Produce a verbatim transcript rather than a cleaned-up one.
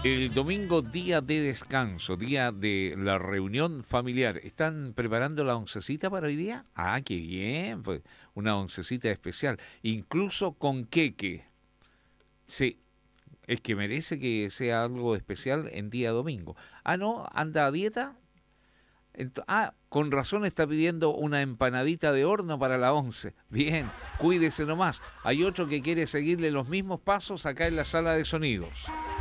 El domingo, día de descanso, día de la reunión familiar. ¿Están preparando la oncecita para hoy día? Ah, qué bien, pues una oncecita especial, incluso con queque. Sí, es que merece que sea algo especial en día domingo. Ah, no, anda a dieta. Ent- ah, con razón está pidiendo una empanadita de horno para la once. Bien, cuídese nomás. Hay otro que quiere seguirle los mismos pasos acá en la sala de sonidos.